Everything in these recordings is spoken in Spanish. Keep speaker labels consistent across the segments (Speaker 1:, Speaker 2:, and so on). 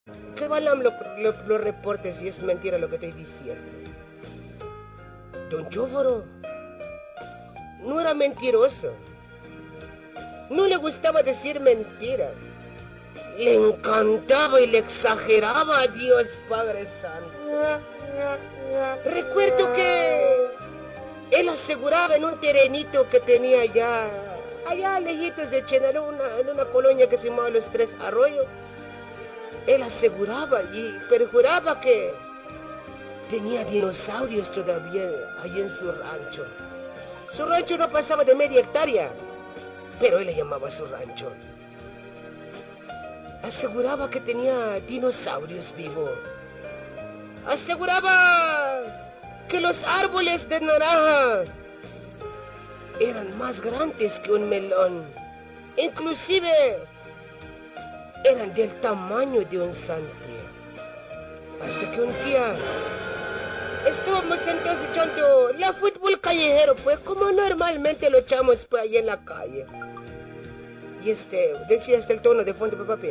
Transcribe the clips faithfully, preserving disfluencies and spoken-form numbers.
Speaker 1: Que vayan los lo, lo reportes si es mentira lo que estoy diciendo. Don Chóforo no era mentiroso. No le gustaba decir mentira. Le encantaba y le exageraba a Dios Padre Santo. Recuerdo que él aseguraba en un terrenito que tenía allá, allá lejitos de Chenaló, una, en una colonia que se llamaba Los Tres Arroyos. Él aseguraba y perjuraba que tenía dinosaurios todavía ahí en su rancho. Su rancho no pasaba de media hectárea, pero él le llamaba su rancho. Aseguraba que tenía dinosaurios vivos. Aseguraba que los árboles de naranja eran más grandes que un melón. Inclusive eran del tamaño de un sandía. Hasta que un día estábamos entonces echando la fútbol callejero, pues como normalmente lo echamos pues ahí en la calle. Y este, decía hasta el tono de fondo, papá.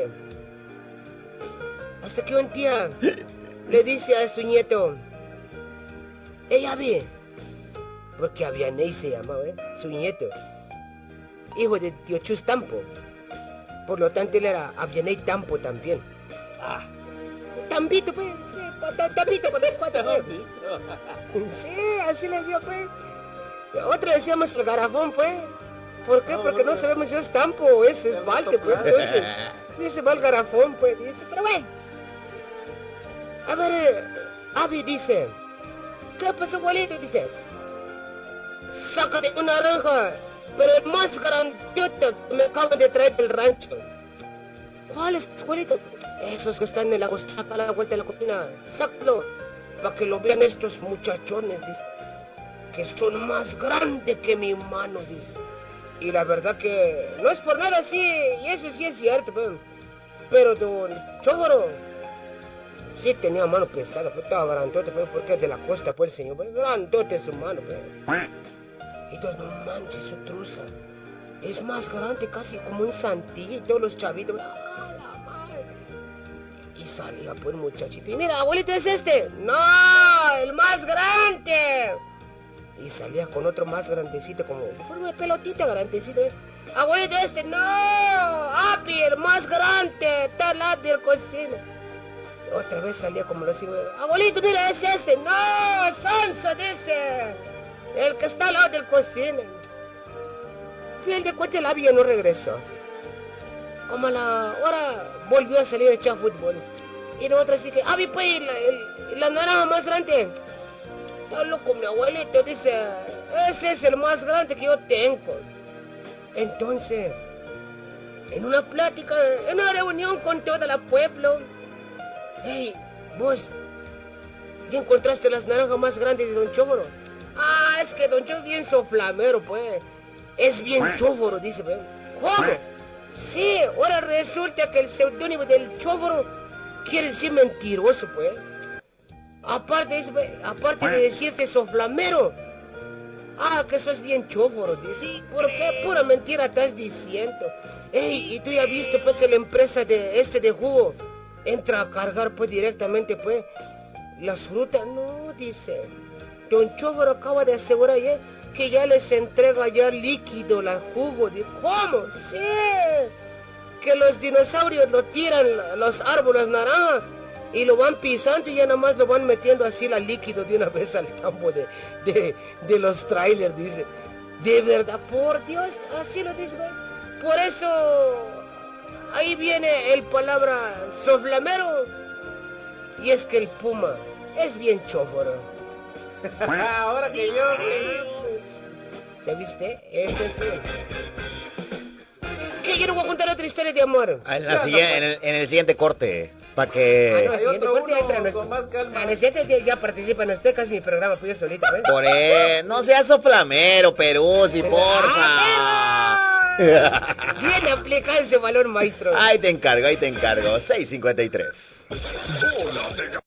Speaker 1: Hasta que un día le dice a su nieto, ella ve, porque Avianey se llamaba, ¿eh? Su nieto, hijo de tío Chus Tampo. Por lo tanto, él era Avianey Tampo también. Ah. Tampito, pues, sí, Tampito con las cuatro, pues. Sí, así le dio, pues. Otro decíamos el garrafón, pues. ¿Por qué? No, porque no, no sabemos si es Tampo o es esmalte, pues. Entonces, dice va el garrafón, pues, dice, pero bueno. A ver, eh, Avi dice, ¿qué pasó, abuelito? Dice, sácate una naranja, pero el más grandote que me acaban de traer del rancho. ¿Cuáles, abuelito? Esos que están en la cocina, a la vuelta de la cocina. Sácalo, para que lo vean estos muchachones, dice, que son más grandes que mi mano, dice. Y la verdad que no es por nada así, y eso sí es cierto, pues. Pero don Chóforo sí tenía mano pesada, pues estaba grandote, pues, porque es de la costa, pues, el señor, pues, grandote su mano, pues. Y entonces, no manches, su truza es más grande, casi como un santilla, y todos los chavitos, pues, ¡ah, la madre! Y salía, pues, el muchachito, y mira, abuelito, ¿es este? ¡No, el más grande! Y salía con otro más grandecito, como forma de pelotita grandecito, ¿eh? Abuelito, este, no, Api, el más grande, está al lado de la cocina. Otra vez salía como lo decía, abuelito, mira, es este, no, Sonso, dice, el que está al lado de la cocina. Fin de cuentas, el Api no regresó. Como a la hora volvió a salir a echar fútbol. Y nosotros así que, Api, pues, la, el, la naranja más grande. Está loco mi abuelito, dice, ese es el más grande que yo tengo. Entonces, en una plática, en una reunión con toda la pueblo, hey, vos, ¿ya encontraste las naranjas más grandes de don Chóforo? Ah, es que don Chóforo es bien soflamero, pues, es bien Chóforo, dice, pues. ¿Cómo? Sí, ahora resulta que el seudónimo del Chóforo quiere decir mentiroso, pues. Aparte, aparte de decirte soflamero, ah, que eso es bien Chóforo, dice. Sí, ¿por qué pura mentira estás diciendo? Ey, sí, y tú ya has visto, pues, que la empresa de este de jugo entra a cargar, pues, directamente, pues, las frutas. No, dice, don Chóforo acaba de asegurar ya que ya les entrega ya líquido, la jugo. ¿Cómo? Sí, que los dinosaurios lo tiran, los árboles naranjas, y lo van pisando y ya nada más lo van metiendo así la líquido de una vez al tambo de, de, de los trailers, dice. De verdad, por Dios, así lo dice, ¿ve? Por eso, ahí viene el palabra soflamero. Y es que el puma es bien Chóforo. Ahora sí, que yo, pues, ¿te viste? Ese es el... Que yo no voy a contar otra historia de amor.
Speaker 2: En, la no, siguiente, no, en, el, en el siguiente corte. Para que...
Speaker 1: Ah, no, el siguiente corte entra nuestro... más calma. En el siguiente ya participa en usted, casi mi programa, pues yo solito, ¿eh?
Speaker 2: Por él, no seas soflamero, Peruzzi, porfa.
Speaker 1: ¡Ah, bien aplicado ese valor, maestro.
Speaker 2: Ahí te encargo, ahí te encargo. seis cincuenta y tres.
Speaker 3: Bola de